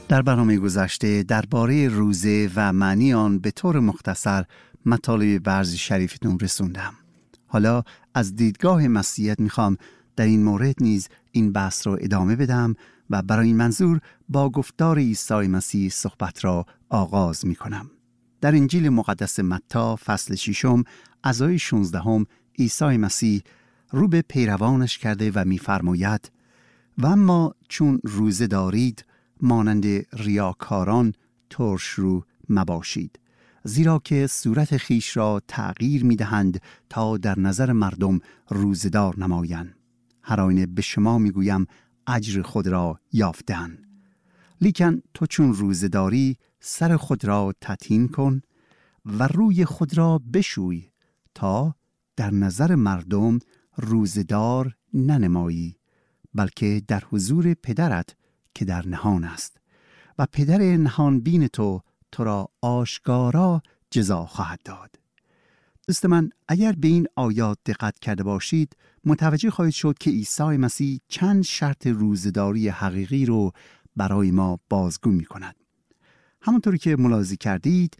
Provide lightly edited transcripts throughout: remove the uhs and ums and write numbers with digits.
در برنامه گذشته درباره روزه و معنی آن به طور مختصر مطالب بعض شریفتون رسوندم. حالا از دیدگاه مسیحیت میخوام در این مورد نیز این بحث رو ادامه بدم و برای این منظور با گفتار عیسی مسیح صحبت را آغاز میکنم. در انجیل مقدس متی فصل 6 از آیه 16 عیسی مسیح رو به پیروانش کرده و میفرماید: و اما چون روزه دارید مانند ریاکاران ترش رو مباشید، زیرا که صورت خیش را تغییر می‌دهند تا در نظر مردم روزه‌دار نمایند. هر آینه به شما میگویم اجر خود را یافتند. لیکن تو چون روزه داری سر خود را تطهین کن و روی خود را بشوی تا در نظر مردم روزه‌دار ننمایی، بلکه در حضور پدرت که در نهان است، و پدر نهان بین تو را آشکارا جزا خواهد داد. دوست من، اگر به این آیات دقت کرده باشید متوجه خواهید شد که عیسی مسیح چند شرط روزه‌داری حقیقی رو برای ما بازگو می کند. همونطوری که ملاحظه کردید،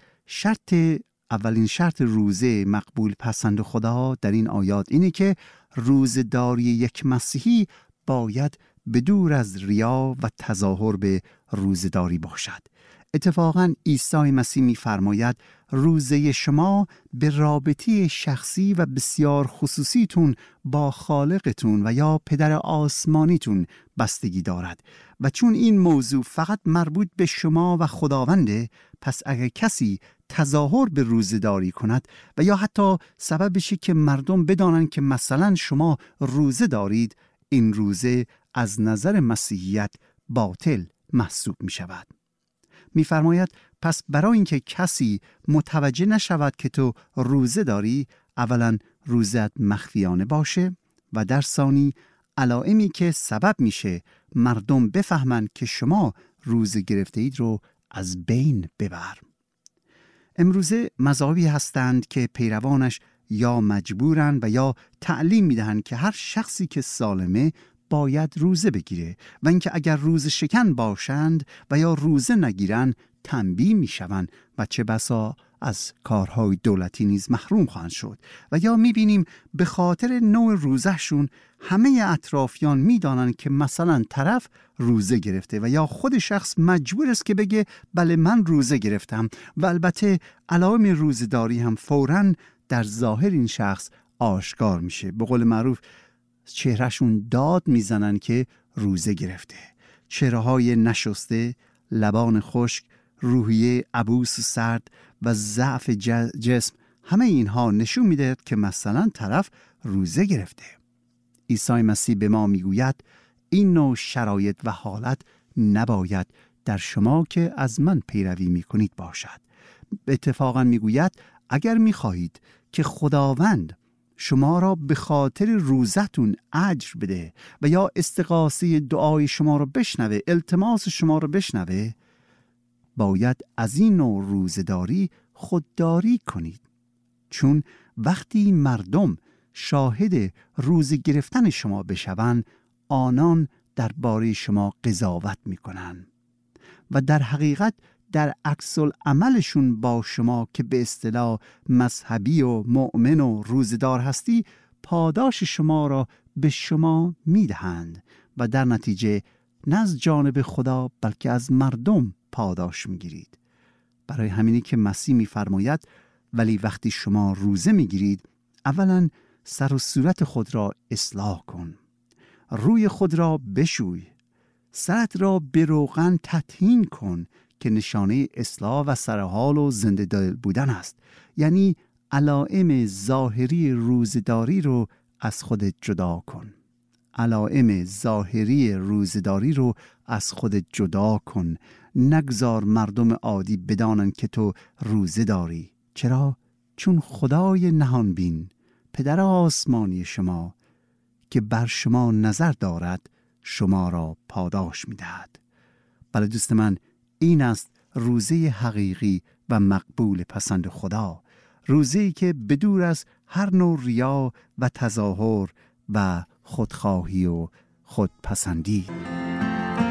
اولین شرط روزه مقبول پسند خدا در این آیات اینه که روزه‌داری یک مسیحی باید بدور از ریا و تظاهر به روزه‌داری باشد. اتفاقاً عیسی مسیح می‌فرماید روزه شما به رابطه شخصی و بسیار خصوصیتون با خالقتون و یا پدر آسمانیتون بستگی دارد و چون این موضوع فقط مربوط به شما و خداونده، پس اگر کسی تظاهر به روزه‌داری کند و یا حتی سبب بشه که مردم بدانند که مثلا شما روزه دارید، این روزه از نظر مسیحیت باطل محسوب می شود. می فرماید پس برای اینکه کسی متوجه نشود که تو روزه داری، اولا روزت مخفیانه باشه و در ثانی علائمی که سبب میشه مردم بفهمند که شما روزه گرفته اید رو از بین ببر. امروزه مذاهبی هستند که پیروانش یا مجبورن و یا تعلیم میدهند که هر شخصی که سالمه باید روزه بگیره و اینکه اگر روزه شکن باشند و یا روزه نگیرن تنبیه میشوند و چه بسا از کارهای دولتی نیز محروم خواهند شد. و یا میبینیم به خاطر نوع روزهشون همه اطرافیان میدانند که مثلا طرف روزه گرفته و یا خود شخص مجبور است که بگه بله من روزه گرفتم و البته علائم روزه‌داری هم فوراً در ظاهر این شخص آشکار میشه. به قول معروف چهرهشون داد میزنن که روزه گرفته. چهره‌های نشسته، لبان خشک، روحیه عبوس و سرد و ضعف جسم، همه اینها نشون میده که مثلا طرف روزه گرفته. عیسی مسیح به ما میگوید این نوع شرایط و حالت نباید در شما که از من پیروی میکنید باشد. اتفاقا میگوید اگر میخواهید که خداوند شما را به خاطر روزتون اجر بده و یا استغاثه دعای شما را بشنوه، التماس شما را بشنوه، باید از این نوع روزه‌داری خودداری کنید. چون وقتی مردم شاهد روزه گرفتن شما بشوند، آنان درباره شما قضاوت میکنند و در حقیقت در عکس العملشون با شما که به اصطلاح مذهبی و مؤمن و روزه‌دار هستی، پاداش شما را به شما میدهند و در نتیجه نه از جانب خدا بلکه از مردم پاداش میگیرید. برای همینی که مسیح میفرماید ولی وقتی شما روزه میگیرید اولا سر و صورت خود را اصلاح کن، روی خود را بشوی، سرت را به روغن تطهین کن که نشانه اصلاح و سرحال و زنده دل بودن است. یعنی علائم ظاهری روزه‌داری رو از خودت جدا کن. علائم ظاهری روزه‌داری رو از خودت جدا کن. نگذار مردم عادی بدانند که تو روزه داری. چرا؟ چون خدای نهان بین، پدر آسمانی شما که بر شما نظر دارد شما را پاداش می‌دهد. بله دوست من، این است روزه حقیقی و مقبول پسند خدا. روزه‌ای که بدور از هر نوع ریا و تظاهر و خودخواهی و خودپسندی.